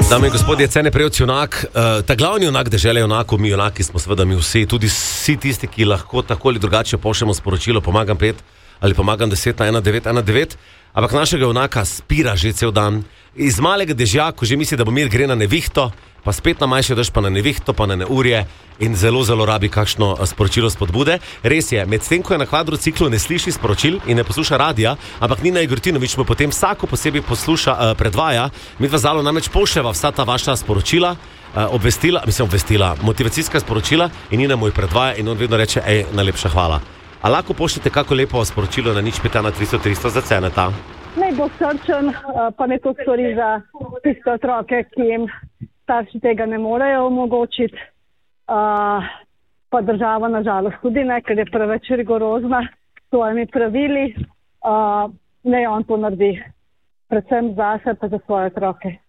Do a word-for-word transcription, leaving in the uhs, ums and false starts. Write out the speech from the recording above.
Dame in gospodje, cene prejevci junak, uh, ta glavni junak dežele junakov, mi junaki smo seveda mi vsi, tudi vsi tisti, ki lahko tako ali drugače pošljemo sporočilo, pomagam pet ali pomagam deset na ena devet ena devet, ampak našega junaka spira že cel dan. Iz malega dežja, ko že misli, da bo mir, gre na nevihto, pa spet na manjši dež, pa na nevihto, pa na neurje in zelo, zelo rabi kakšno sporočilo spodbude. Res je, medtem ko je na kvadrociklu, ne sliši sporočil in ne posluša radia, ampak Nina Jegortinović mu potem vsako posebej posluša, uh, predvaja. Mi dva zalo namreč pošljeva vsa ta vaša sporočila, uh, obvestila, mislim obvestila, motivacijska sporočila in Nina mu jih predvaja in on vedno reče, ej, najlepša hvala. A lahko pošljete kako lepo sporočilo na nič pet ena tristo tristo za ceneta? Naj bo srčen, pa ne to stori za tiste otroke, ki jim starši tega ne morejo omogočiti. Uh, pa država nažalost tudi ne, ker je preveč rigorozna s svojimi pravili. Uh, naj on to naredi, predvsem zase pa za svoje otroke.